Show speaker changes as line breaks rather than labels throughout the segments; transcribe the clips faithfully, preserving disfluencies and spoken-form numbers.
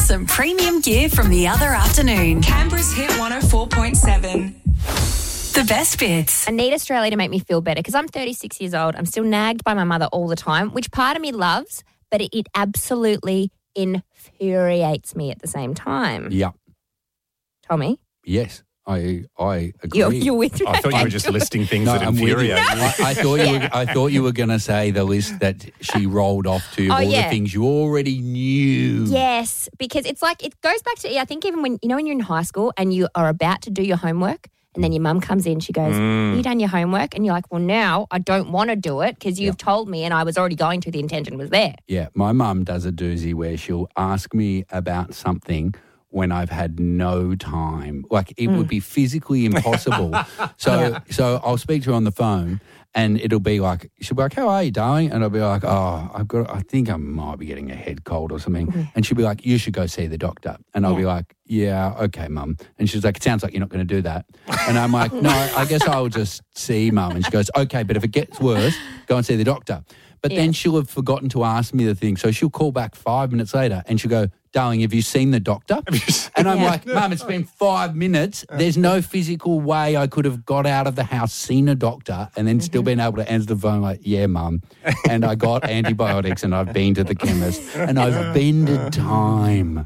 some premium gear from the other afternoon. Canberra's Hit one oh four point seven. The best bits.
I need Australia to make me feel better because I'm thirty-six years old. I'm still nagged by my mother all the time, which part of me loves, but it, it absolutely infuriates me at the same time.
Yeah.
Tommy?
Yes, I I agree.
You're, you're with me.
I thought you were just listing things
No,
that
I'm with you.
infuriate you.
I, I thought you were, I thought you were going to say the list that she rolled off to
Oh,
all
yeah.
the things you already knew.
Yes, because it's like it goes back to, I think even when, you know, when you're in high school and you are about to do your homework and then your mum comes in, she goes,
Mm.
you done your homework? And you're like, well, now I don't want to do it because you've told me and I was already going to, the intention was there.
Yeah, my mum does a doozy where she'll ask me about something when I've had no time. Like it
Mm.
would be physically impossible. so
Yeah.
so I'll speak to her on the phone and it'll be like, she'll be like, how are you, darling? And I'll be like, oh, I've got, I think I might be getting a head cold or something.
Mm.
And she'll be like, you should go see the doctor. And I'll be like, yeah, okay, mum. And she's like, it sounds like you're not going to do that. And I'm like, no, I guess I'll just see mum. And she goes, okay, but if it gets worse, go and see the doctor. But
Yeah.
then she'll have forgotten to ask me the thing. So she'll call back five minutes later and she'll go, darling, have you seen the doctor? And I'm
Yeah.
like, Mum, it's been five minutes. There's no physical way I could have got out of the house, seen a doctor, and then still been able to answer the phone like, yeah, Mum. And I got antibiotics and I've been to the chemist and I've bended time.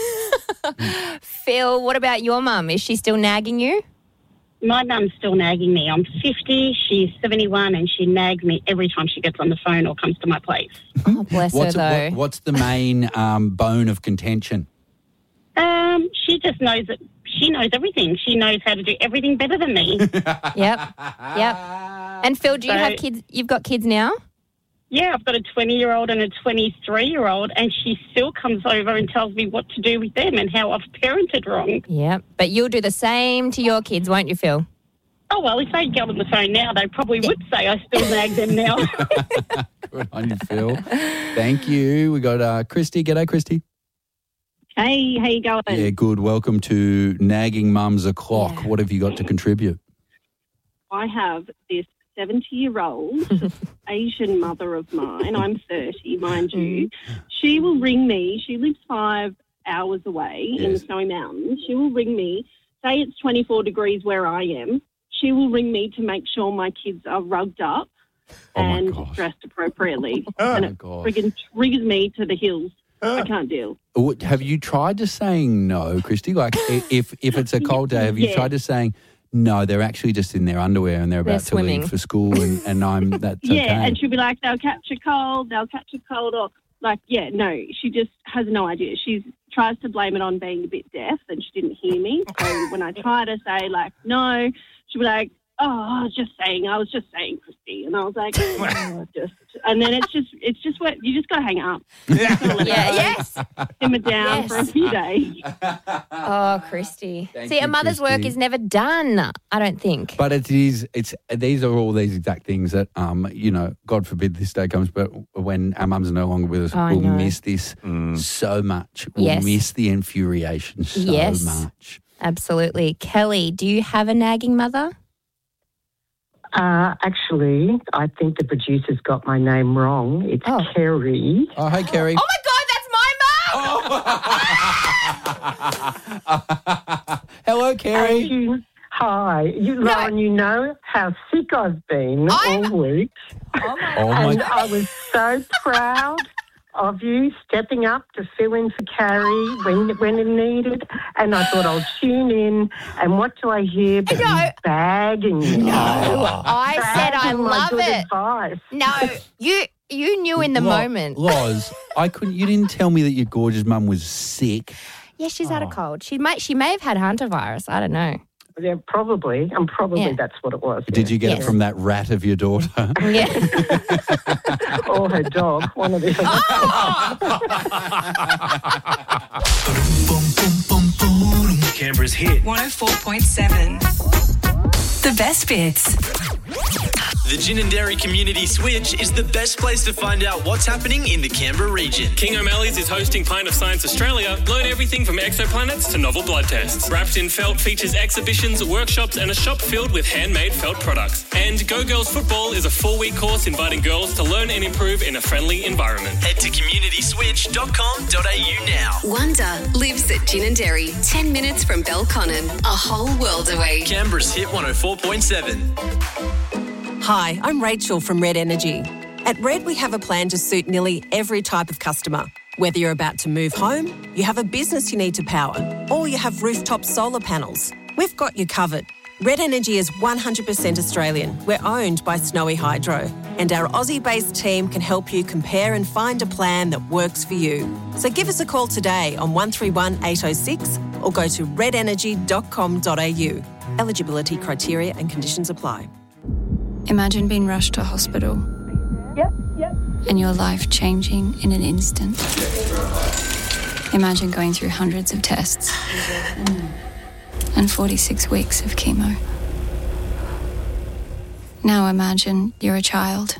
Phil, what about your mum? Is she still nagging you?
My mum's still nagging me. I'm fifty, she's seventy-one, and she nags me every time she gets on the phone or comes to my place.
Oh, bless
What's,
her, though.
what, what's the main um, bone of contention?
Um, she just knows that she knows everything. She knows how to do everything better than me.
Yep, yep. And Phil, do you
So-
have kids? You've got kids now?
Yeah, I've got a twenty-year-old and a twenty-three-year-old, and she still comes over and tells me what to do with them and how I've parented wrong.
Yep. But you'll do the same to your kids, won't you, Phil?
Oh, well, if they get on the phone now, they probably would say I still nag them now.
Good on you, Phil. Thank you. We got uh, Christy. G'day, Christy.
Hey, how you going?
Yeah, good. Welcome to Nagging Mums O'Clock.
Yeah.
What have you got to contribute?
I have this seventy-year-old Asian mother of mine. I'm thirty, mind you. She will ring me. She lives five hours away in the
Yes.
Snowy Mountains. She will ring me. Say it's twenty-four degrees where I am. She will ring me to make sure my kids are rugged up
Oh, my
and
gosh.
dressed appropriately.
Oh,
and
my
it
gosh.
friggin' triggers me to the hills. I can't deal.
What- Have you tried to saying no, Christy? Like i- if if it's a cold day, have you
Yeah.
tried to saying no? They're actually just in their underwear and they're
They're
about to
swimming.
leave for school, and, and I'm that's
Yeah,
okay.
and she'll be like, they'll catch a cold, they'll catch a cold, or like, yeah, no, she just has no idea. She tries to blame it on being a bit deaf and she didn't hear me. So when I try to say, like, no, she'll be like, oh, I was just saying, I was just saying, Christy. And I was like, oh, just, and then it's just, it's just what, you just got to hang up.
Yeah, yes.
Simmer down
Yes.
for a few days.
Oh, Christy.
Thank
See,
you,
a mother's work
Christy.
is never done, I don't think.
But it is, it's, these are all these exact things that, um, you know, God forbid this day comes, but when our mums are no longer with us,
I
we'll
know.
miss this so much. We'll
Yes.
miss the infuriation so
Yes.
much.
Absolutely. Kelly, do you have a nagging mother?
Uh, actually, I think the producer's got my name wrong. It's
Oh.
Kerry.
Oh, hey, Kerry.
Oh, my God, that's my mum!
Hello, Kerry.
And you, hi. You, Lauren, you know how sick I've been
I'm-
all week.
Oh, my
Oh,
and
my
I was so proud of you stepping up to fill in for Carrie when when it needed. And I thought I'll tune in. And what do I hear? But
No.
you bagging me.
I said I
Bagging my
love
good
it.
advice.
No, you you knew in the
Lo-
moment.
Loz, I couldn't. You didn't tell me that your gorgeous mum was sick.
Yeah, she's had a
Oh.
cold. She might she may have had hantavirus. I don't know.
Yeah, probably. And probably
Yeah.
that's what it was.
Did you get
Yes.
it from that rat of your daughter?
Yeah.
Or her dog, one of the other.
Canberra's hit.
one oh four point seven. The best bits.
The Gin and Dairy Community Switch is the best place to find out what's happening in the Canberra region.
King O'Malley's is hosting Pint of Science Australia. Learn everything from exoplanets to novel blood tests. Wrapped in Felt features exhibitions, workshops and a shop filled with handmade felt products. And Go Girls Football is a four-week course inviting girls to learn and improve in a friendly environment.
Head to community switch dot com dot a u now.
Wonder lives at Gin and Dairy, ten minutes from Belconnen, a whole world away.
Canberra's Hit one oh four point seven.
Hi, I'm Rachel from Red Energy. At Red, we have a plan to suit nearly every type of customer. Whether you're about to move home, you have a business you need to power, or you have rooftop solar panels, we've got you covered. Red Energy is one hundred percent Australian. We're owned by Snowy Hydro, and our Aussie-based team can help you compare and find a plan that works for you. So give us a call today on one three one eight oh six or go to red energy dot com dot a u. Eligibility criteria and conditions apply.
Imagine being rushed to hospital.
Yep, yep.
And your life changing in an instant. Imagine going through hundreds of tests and forty-six weeks of chemo. Now imagine you're a child.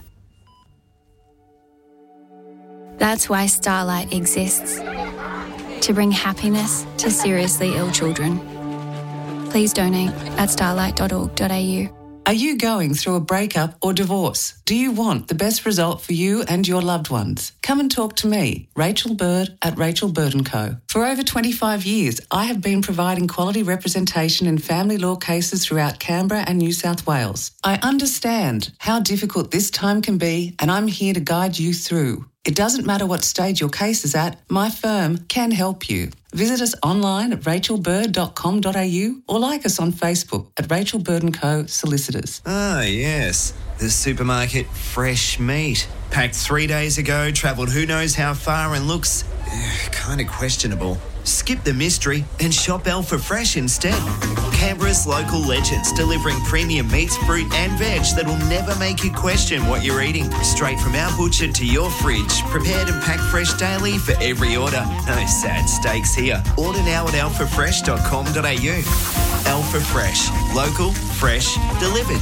That's why Starlight exists. To bring happiness to seriously ill children. Please donate at starlight dot org dot a u.
Are you going through a breakup or divorce? Do you want the best result for you and your loved ones? Come and talk to me, Rachel Bird at Rachel Bird and Co. For over twenty-five years, I have been providing quality representation in family law cases throughout Canberra and New South Wales. I understand how difficult this time can be, and I'm here to guide you through. It doesn't matter what stage your case is at, my firm can help you. Visit us online at rachel bird dot com dot a u or like us on Facebook at Rachel Bird and Co. Solicitors.
Ah, yes. The supermarket fresh meat. Packed three days ago, travelled who knows how far and looks uh, kind of questionable. Skip the mystery and shop Alpha Fresh instead. Canberra's local legends delivering premium meats, fruit and veg that will never make you question what you're eating. Straight from our butcher to your fridge, prepared and packed fresh daily for every order. No sad steaks here. Order now at alpha fresh dot com dot a u. Alpha Fresh. Local, fresh, delivered.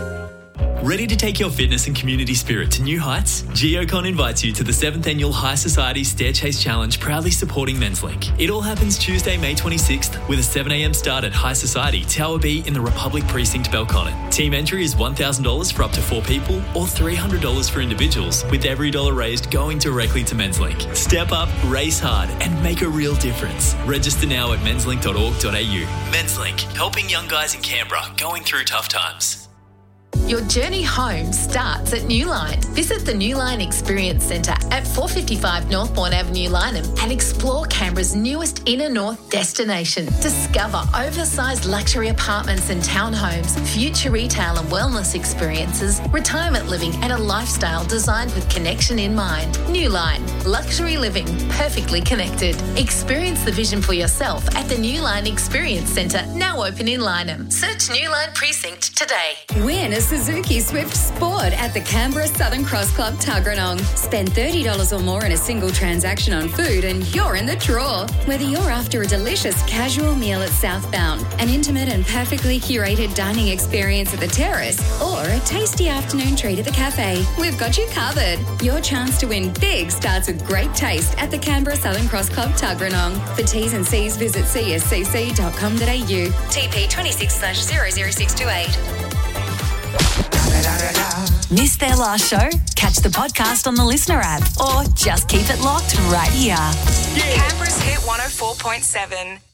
Ready to take your fitness and community spirit to new heights? Geocon invites you to the seventh Annual High Society Stair Chase Challenge, proudly supporting Men's Link. It all happens Tuesday, May twenty-sixth, with a seven a m start at High Society, Tower B in the Republic Precinct, Belconnen. Team entry is one thousand dollars for up to four people or three hundred dollars for individuals, with every dollar raised going directly to Men's Link. Step up, race hard and make a real difference. Register now at mens link dot org dot a u. Men's Link, helping young guys in Canberra going through tough times.
Your journey home starts at Newline. Visit the Newline Experience Centre at four fifty-five Northbourne Avenue, Lyneham, and explore Canberra's newest inner north destination. Discover oversized luxury apartments and townhomes, future retail and wellness experiences, retirement living and a lifestyle designed with connection in mind. Newline, luxury living, perfectly connected. Experience the vision for yourself at the Newline Experience Centre, now open in Lyneham. Search Newline Precinct today.
Win a Suzuki Swift Sport at the Canberra Southern Cross Club, Tuggeranong. Spend thirty dollars or more in a single transaction on food and you're in the draw. Whether you're after a delicious casual meal at Southbound, an intimate and perfectly curated dining experience at the Terrace, or a tasty afternoon treat at the cafe, we've got you covered. Your chance to win big starts with great taste at the Canberra Southern Cross Club, Tuggeranong. For T's and C's, visit c s c c dot com dot a u. T P twenty-six slash zero zero six two eight.
Missed their last show? Catch the podcast on the Listener app or just keep it locked right here.
Yeah. Canberra's Hit one oh four point seven.